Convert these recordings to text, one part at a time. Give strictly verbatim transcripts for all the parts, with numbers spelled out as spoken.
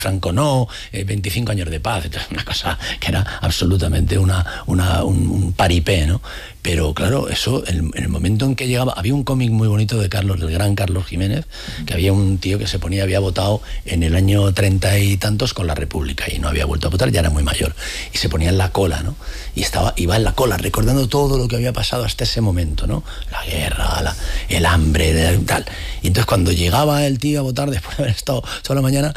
Franco no, eh, veinticinco años de paz, una cosa que era absolutamente una, una, un, un paripé, ¿no? Pero claro, eso, en, en el momento en que llegaba, había un cómic muy bonito de Carlos, del gran Carlos Jiménez, que había un tío que se ponía, había votado en el año treinta y tantos con la República y no había vuelto a votar, ya era muy mayor, y se ponía en la cola, ¿no? Y estaba, iba en la cola recordando todo lo que había pasado hasta ese momento, ¿no? La guerra, la, el hambre, tal. Y entonces cuando llegaba el tío a votar, después de haber estado toda la mañana,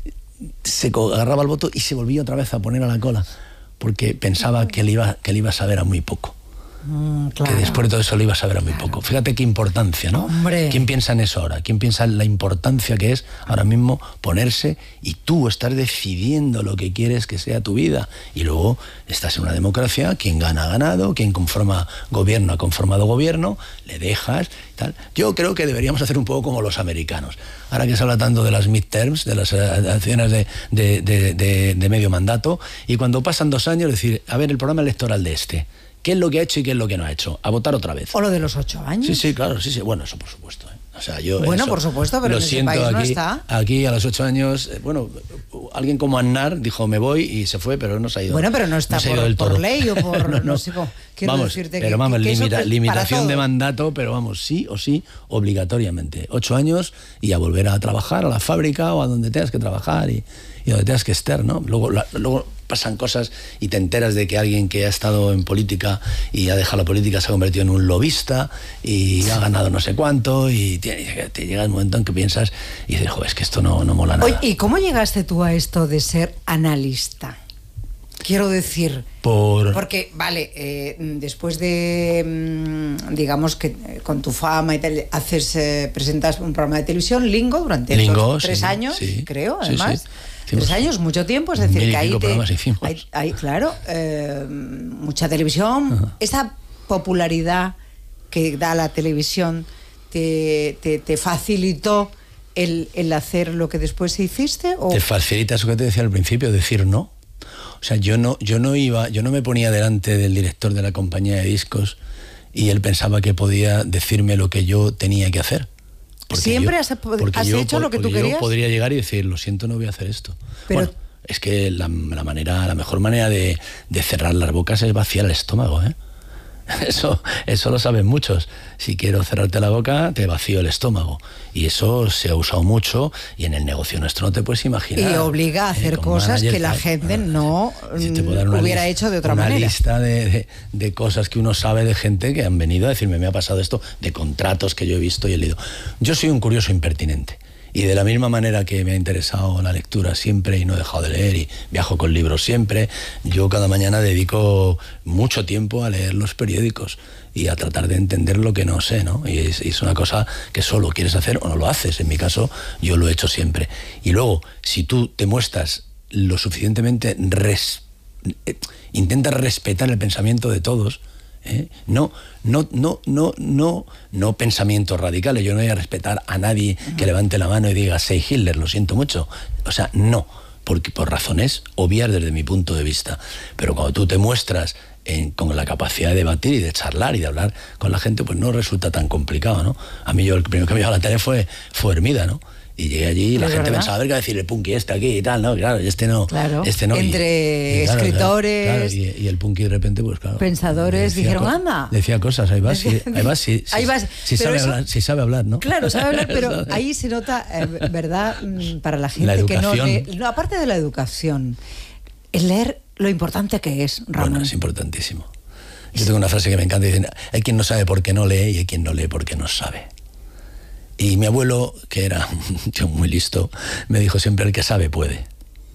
se agarraba el voto y se volvía otra vez a poner a la cola porque pensaba que le iba, que le iba a saber a muy poco. Mm, claro. Que después de todo eso le iba a saber a muy claro. poco. Fíjate qué importancia, ¿no? Hombre. ¿Quién piensa en eso ahora? ¿Quién piensa en la importancia que es ahora mismo ponerse y tú estar decidiendo lo que quieres que sea tu vida? Y luego estás en una democracia, quien gana ha ganado, quien conforma gobierno ha conformado gobierno, le dejas, tal. Yo creo que deberíamos hacer un poco como los americanos. Ahora que se habla tanto de las midterms, de las elecciones de, de, de, de, de medio mandato, y cuando pasan dos años, decir, a ver, el programa electoral de este, ¿qué es lo que ha hecho y qué es lo que no ha hecho? A votar otra vez. O lo de los ocho años. Sí, sí, claro, sí, sí. Bueno, eso por supuesto. ¿eh? O sea, yo bueno, eso, por supuesto, pero lo en ese siento, país aquí, no está. Aquí a los ocho años, eh, bueno, alguien como Aznar dijo me voy y se fue, pero no se ha ido. Bueno, pero no está no por, por ley o por no, no. no sé cómo. Quiero vamos, decirte pero que, vamos, que, que limita, eso limitación de mandato, pero vamos, sí o sí, obligatoriamente. Ocho años y a volver a trabajar a la fábrica o a donde tengas que trabajar y, y donde tengas que estar, ¿no? Luego, la, luego pasan cosas y te enteras de que alguien que ha estado en política y ha dejado la política se ha convertido en un lobista y ha ganado no sé cuánto y te, te llega el momento en que piensas y dices, joder, es que esto no, no mola nada. Oye, ¿y cómo llegaste tú a esto de ser analista? Quiero decir, Por... porque, vale, eh, después de, digamos que eh, con tu fama y tal, haces, eh, presentas un programa de televisión, Lingo, durante Lingo, esos tres sí, años, sí, creo, sí, además. Sí. Hicimos tres años, mucho tiempo, es decir, que ahí te, hay, hay, claro, eh, mucha televisión. Ajá. Esa popularidad que da la televisión te, te, te facilitó el, el hacer lo que después hiciste, ¿o? Te facilita eso que te decía al principio, decir no. O sea, yo no, yo no iba, yo no me ponía delante del director de la compañía de discos y él pensaba que podía decirme lo que yo tenía que hacer. Porque ¿Siempre yo, has, has yo, hecho lo que tú querías? Yo podría llegar y decir, lo siento, no voy a hacer esto. Pero, bueno, es que la, la manera, la mejor manera de, de cerrar las bocas es vaciar el estómago, ¿eh? Eso, eso lo saben muchos. Si quiero cerrarte la boca, te vacío el estómago. Y eso se ha usado mucho y en el negocio nuestro no te puedes imaginar. Y obliga a hacer eh, cosas manager, que la gente ah, no si hubiera lista, hecho de otra una manera. Una lista de, de, de cosas que uno sabe de gente que han venido a decirme, me ha pasado esto, de contratos que yo he visto y he leído. Yo soy un curioso impertinente. Y de la misma manera que me ha interesado la lectura siempre y no he dejado de leer y viajo con libros siempre, yo cada mañana dedico mucho tiempo a leer los periódicos y a tratar de entender lo que no sé, ¿no? Y es, es una cosa que solo quieres hacer o no lo haces. En mi caso, yo lo he hecho siempre. Y luego, si tú te muestras lo suficientemente... Res, eh, intentas respetar el pensamiento de todos... ¿Eh? No, no, no, no, no, no pensamientos radicales. Yo no voy a respetar a nadie que levante la mano y diga "Sei Hitler", lo siento mucho. O sea, no, porque por razones obvias desde mi punto de vista. Pero cuando tú te muestras en, con la capacidad de debatir y de charlar y de hablar con la gente, pues no resulta tan complicado, ¿no? A mí yo el primero que me llamó a la tele fue, fue Hermida, ¿no? Y llegué allí y la gente verdad? pensaba, a ver qué decir el punky este aquí y tal, ¿no? Claro, este no. Claro. Este no. Entre y, y claro, escritores. Claro, y, y el punky de repente, pues claro. Pensadores dijeron, anda. Decía cosas, ahí vas, sí, ahí vas, sí, ahí vas. Si, sabe eso, hablar, si sabe hablar, ¿no? Claro, sabe hablar, pero ahí se nota, eh, ¿verdad? Para la gente la que no lee. No, aparte de la educación, el leer lo importante que es, Ramón. Bueno, es importantísimo. Yo tengo una frase que me encanta, dicen, hay quien no sabe por qué no lee y hay quien no lee porque no sabe. Y mi abuelo, que era un tío muy listo, me dijo siempre, el que sabe puede.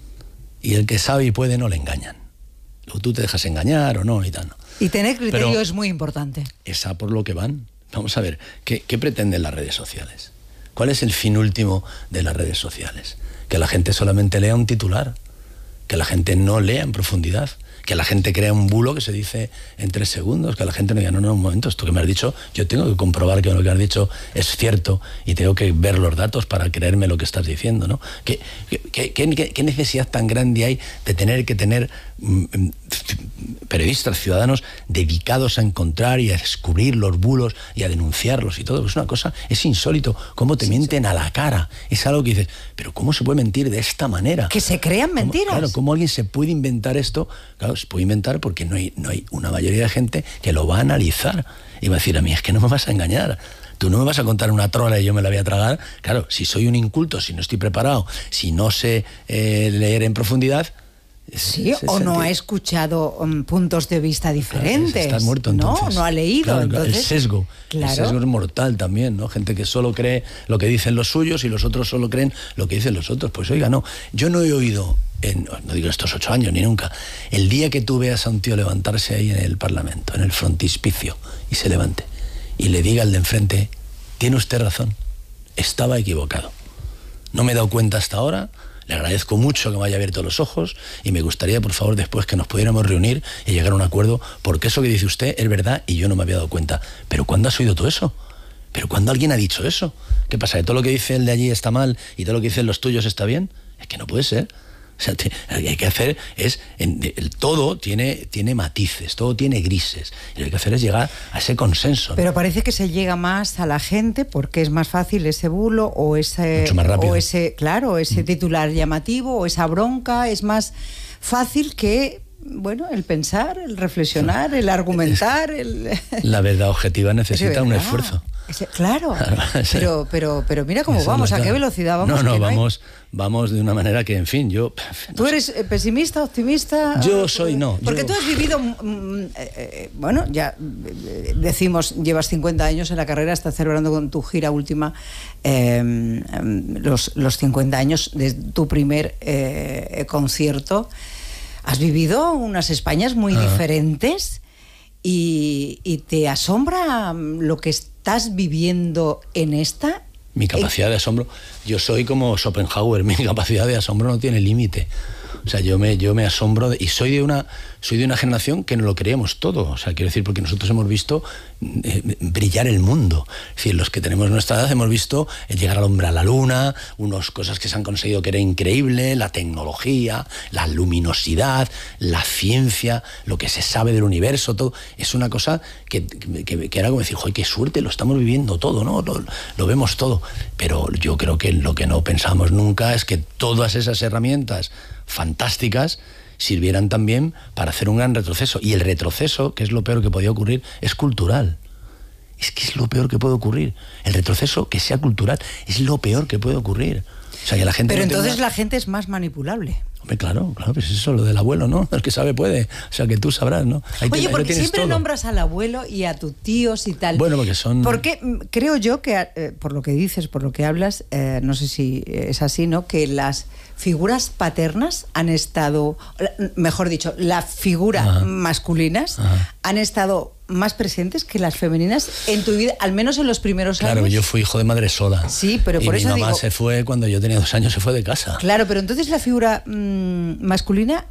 Y el que sabe y puede no le engañan. Luego tú te dejas engañar o no y tal. ¿no? Y tener criterio Pero es muy importante. Es a por lo que van. Vamos a ver, ¿qué, qué pretenden las redes sociales? ¿Cuál es el fin último de las redes sociales? Que la gente solamente lea un titular, que la gente no lea en profundidad, que la gente crea un bulo que se dice en tres segundos, que la gente no diga, no, no, un momento, esto que me has dicho, yo tengo que comprobar que lo que has dicho es cierto y tengo que ver los datos para creerme lo que estás diciendo, ¿no? ¿Qué, qué, qué, qué, qué necesidad tan grande hay de tener que tener periodistas, ciudadanos dedicados a encontrar y a descubrir los bulos y a denunciarlos y todo. Es una cosa, es insólito cómo te sí, mienten sí. a la cara. Es algo que dices, pero ¿cómo se puede mentir de esta manera? Que se crean mentiras. ¿Cómo, claro, ¿cómo alguien se puede inventar esto? Claro, se puede inventar porque no hay, no hay una mayoría de gente que lo va a analizar y va a decir, a mí es que no me vas a engañar. Tú no me vas a contar una trola y yo me la voy a tragar. Claro, si soy un inculto, si no estoy preparado, si no sé eh, leer en profundidad... Sí, o no ha escuchado um, puntos de vista diferentes. Claro, estás muerto, entonces. No, no ha leído. Claro, entonces, el sesgo. Claro. El sesgo es mortal también, ¿no? Gente que solo cree lo que dicen los suyos y los otros solo creen lo que dicen los otros. Pues oiga, no, yo no he oído, en, no digo estos ocho años ni nunca, el día que tú veas a un tío levantarse ahí en el Parlamento, en el frontispicio, y se levante, y le diga al de enfrente, tiene usted razón, estaba equivocado. No me he dado cuenta hasta ahora. Le agradezco mucho que me haya abierto los ojos y me gustaría, por favor, después que nos pudiéramos reunir y llegar a un acuerdo, porque eso que dice usted es verdad y yo no me había dado cuenta. ¿Pero cuándo has oído tú eso? ¿Pero cuándo alguien ha dicho eso? ¿Qué pasa? ¿Que todo lo que dice el de allí está mal y todo lo que dicen los tuyos está bien? Es que no puede ser. O sea, te, lo que hay que hacer es, en, el todo tiene, tiene matices, todo tiene grises. Y lo que hay que hacer es llegar a ese consenso, ¿no? Pero parece que se llega más a la gente porque es más fácil ese bulo o ese... Mucho más rápido. O ese, claro, ese titular llamativo o esa bronca. Es más fácil que... Bueno, el pensar, el reflexionar, el argumentar... El... La verdad objetiva necesita un esfuerzo. Ese, claro, pero, pero, pero mira cómo Eso vamos, no a qué velocidad vamos. No, no, no vamos, vamos de una manera que, en fin, yo... No ¿Tú eres sé. pesimista, optimista? Yo soy, no. Porque yo... tú has vivido, mm, eh, bueno, ya eh, decimos, llevas cincuenta años en la carrera, estás celebrando con tu gira última eh, los, los cincuenta años de tu primer eh, concierto. Has vivido unas Españas muy ah. diferentes y, y te asombra lo que estás viviendo en esta. Mi capacidad de asombro, yo soy como Schopenhauer, mi capacidad de asombro no tiene límite. O sea, yo me, yo me asombro de, y soy de una soy de una generación que no lo creíamos todo. O sea, quiero decir, porque nosotros hemos visto eh, brillar el mundo. Es decir, los que tenemos nuestra edad hemos visto llegar al hombre a la luna, unas cosas que se han conseguido que era increíble, la tecnología, la luminosidad, la ciencia, lo que se sabe del universo, todo. Es una cosa que, que, que era como decir, joder, qué suerte, lo estamos viviendo todo, ¿no? Lo, lo vemos todo. Pero yo creo que lo que no pensamos nunca es que todas esas herramientas fantásticas sirvieran también para hacer un gran retroceso. Y el retroceso, que es lo peor que podía ocurrir, es cultural. Es que es lo peor que puede ocurrir. El retroceso que sea cultural es lo peor que puede ocurrir. O sea, que la gente Pero no entonces tenga... la gente es más manipulable. Hombre, claro, claro, pues eso, lo del abuelo, ¿no? El que sabe puede. O sea, que tú sabrás, ¿no? Ahí Oye, te, porque siempre todo. nombras al abuelo y a tus tíos y tal. Bueno, porque son... Porque creo yo que, eh, por lo que dices, por lo que hablas, eh, no sé si es así, ¿no? Que las figuras paternas han estado, mejor dicho, las figuras Ajá. masculinas Ajá. han estado más presentes que las femeninas en tu vida, al menos en los primeros claro, años. Claro, yo fui hijo de madre sola. Sí, pero por y eso mi mamá digo, se fue cuando yo tenía dos años, se fue de casa. Claro, pero entonces la figura mmm, masculina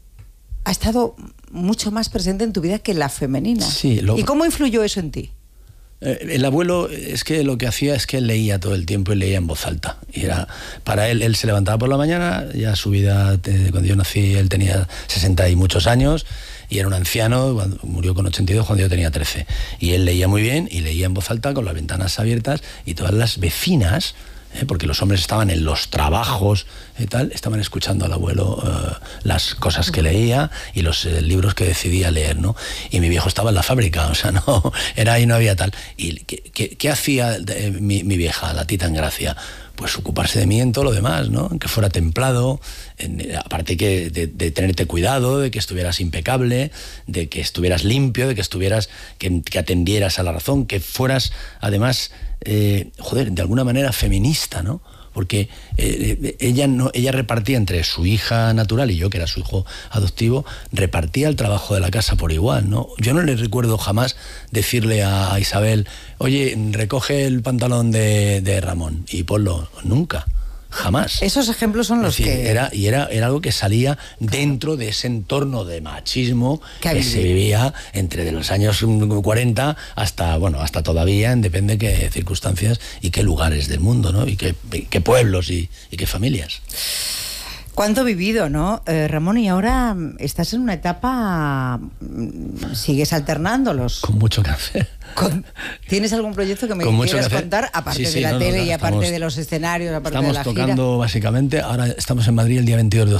ha estado mucho más presente en tu vida que la femenina. Sí, lo... ¿Y cómo influyó eso en ti? El abuelo es que lo que hacía es que él leía todo el tiempo y leía en voz alta. Y era, para él, él se levantaba por la mañana, ya su vida, cuando yo nací, él tenía sesenta y muchos años, y era un anciano, murió con ochenta y dos cuando yo tenía trece. Y él leía muy bien, y leía en voz alta, con las ventanas abiertas, y todas las vecinas, ¿eh? porque los hombres estaban en los trabajos y tal, estaban escuchando al abuelo eh, las cosas que leía y los eh, libros que decidía leer, ¿no? Y mi viejo estaba en la fábrica, o sea, no, era ahí, no había tal. ¿Y qué, qué, qué hacía eh, mi, mi vieja, la tita en gracia? Pues ocuparse de mí en todo lo demás, ¿no? Que fuera templado, en, aparte que de, de tenerte cuidado, de que estuvieras impecable, de que estuvieras limpio, de que estuvieras, que, que atendieras a la razón, que fueras, además, eh, joder, de alguna manera feminista, ¿no? Porque eh, ella no, ella repartía entre su hija natural y yo, que era su hijo adoptivo, repartía el trabajo de la casa por igual, ¿no? Yo no le recuerdo jamás decirle a Isabel, oye, recoge el pantalón de, de Ramón y ponlo, nunca. Jamás. Esos ejemplos son los es decir, que... Era, y era, era algo que salía dentro de ese entorno de machismo que, que se vivía entre de los años cuarenta hasta, bueno, hasta todavía, en depende de qué circunstancias y qué lugares del mundo, ¿no? Y qué, qué pueblos y, y qué familias. ¿Cuánto vivido, no? Eh, Ramón, y ahora estás en una etapa, sigues alternándolos. Con mucho que hacer. Con, ¿Tienes algún proyecto que me Con quieras contar? Aparte sí, sí, de la no, tele no, y aparte estamos, de los escenarios, aparte de la gira. Estamos tocando básicamente, ahora estamos en Madrid el día veintidós de